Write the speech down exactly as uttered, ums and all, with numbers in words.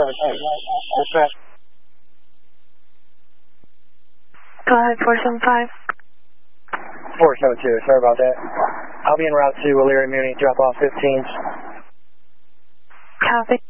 Go ahead, four seven five. four seven two, sorry about that. I'll be en route to Elyria Muni, drop off fifteen. Copy.